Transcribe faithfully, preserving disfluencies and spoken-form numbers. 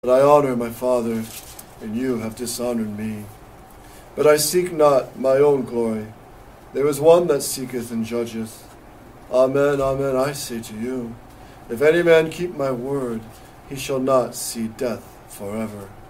But I honor my Father, and you have dishonored me. But I seek not my own glory. There is one that seeketh and judgeth. Amen, amen, I say to you, if any man keep my word, he shall not see death forever.